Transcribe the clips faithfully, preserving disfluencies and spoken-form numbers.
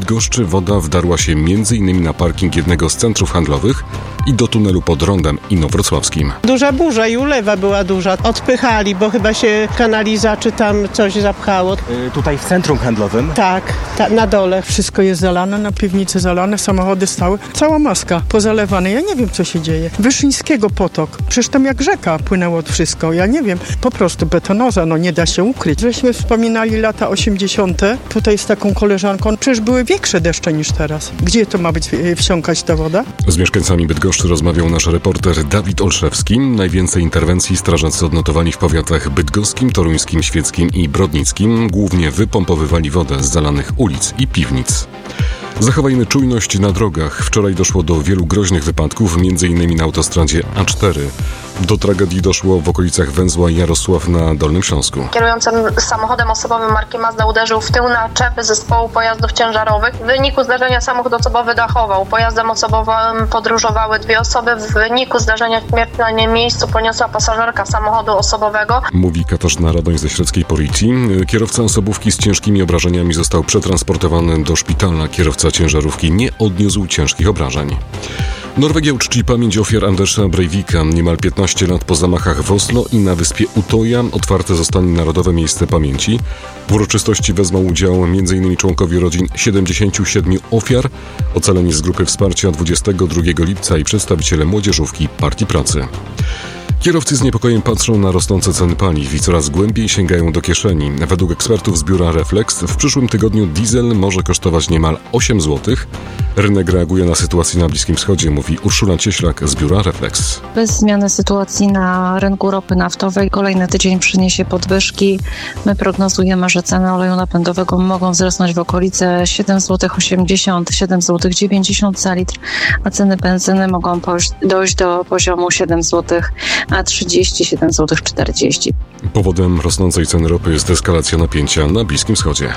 Bydgoszczy woda wdarła się między innymi na parking jednego z centrów handlowych i do tunelu pod Rondem Inowrocławskim. Duża burza i ulewa była duża. Odpychali, bo chyba się kanaliza czy tam coś zapchało. Yy, tutaj w centrum handlowym? Tak, ta, na dole. Wszystko jest zalane, na piwnicy zalane, samochody stały. Cała maska pozalewane. Ja nie wiem, co się dzieje. Wyszyńskiego potok. Przecież tam jak rzeka płynęło wszystko. Ja nie wiem. Po prostu betonoza, no nie da się ukryć. Żeśmy wspominali lata osiemdziesiąte. Tutaj z taką koleżanką. Przecież były większe deszcze niż teraz. Gdzie to ma być wsiąkać ta woda? Z mieszkańcami Bydgoszczy rozmawiał nasz reporter Dawid Olszewski. Najwięcej interwencji strażacy odnotowali w powiatach bydgoskim, toruńskim, świeckim i brodnickim. Głównie wypompowywali wodę z zalanych ulic i piwnic. Zachowajmy czujność na drogach. Wczoraj doszło do wielu groźnych wypadków, między innymi na autostradzie A cztery. Do tragedii doszło w okolicach węzła Jarosław na Dolnym Śląsku. Kierujący samochodem osobowym marki Mazda uderzył w tył naczepy zespołu pojazdów ciężarowych. W wyniku zdarzenia samochód osobowy dachował. Pojazdem osobowym podróżowały dwie osoby. W wyniku zdarzenia śmierć na miejscu poniosła pasażerka samochodu osobowego. Mówi Katarzyna Radoń ze śledzkiej policji. Kierowca osobówki z ciężkimi obrażeniami został przetransportowany do szpitala. Kierowca ciężarówki nie odniósł ciężkich obrażeń. Norwegia uczci pamięć ofiar Andersa Breivika. Niemal piętnaście lat po zamachach w Oslo i na wyspie Utoja otwarte zostanie Narodowe Miejsce Pamięci. W uroczystości wezmą udział między innymi członkowie rodzin siedemdziesięciu siedmiu ofiar, ocaleni z grupy wsparcia dwudziestego drugiego lipca i przedstawiciele młodzieżówki Partii Pracy. Kierowcy z niepokojem patrzą na rosnące ceny paliw i coraz głębiej sięgają do kieszeni. Według ekspertów z biura Reflex w przyszłym tygodniu diesel może kosztować niemal osiem złotych. Rynek reaguje na sytuację na Bliskim Wschodzie, mówi Urszula Cieślak z biura Reflex. Bez zmiany sytuacji na rynku ropy naftowej kolejny tydzień przyniesie podwyżki. My prognozujemy, że ceny oleju napędowego mogą wzrosnąć w okolice siedem złotych osiemdziesiąt, siedem złotych dziewięćdziesiąt za litr, a ceny benzyny mogą dojść do poziomu siedem złotych trzydzieści, siedem złotych czterdzieści. Powodem rosnącej ceny ropy jest eskalacja napięcia na Bliskim Wschodzie.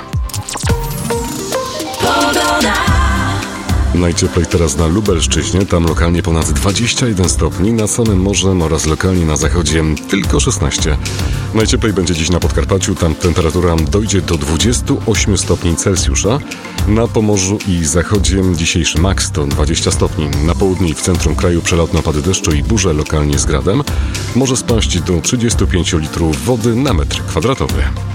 Najcieplej teraz na Lubelszczyźnie, tam lokalnie ponad dwadzieścia jeden stopni, nad samym morzem oraz lokalnie na zachodzie tylko szesnaście. Najcieplej będzie dziś na Podkarpaciu, tam temperatura dojdzie do dwudziestu ośmiu stopni Celsjusza. Na Pomorzu i zachodzie dzisiejszy maks to dwadzieścia stopni. Na południu i w centrum kraju przelotne opady deszczu i burze lokalnie z gradem. Może spaść do trzydziestu pięciu litrów wody na metr kwadratowy.